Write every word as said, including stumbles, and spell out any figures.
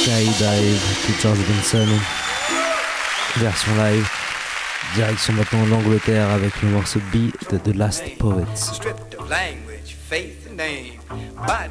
Skydive de George Benson, version live. Direction maintenant l'Angleterre avec le morceau B de The Last Poets.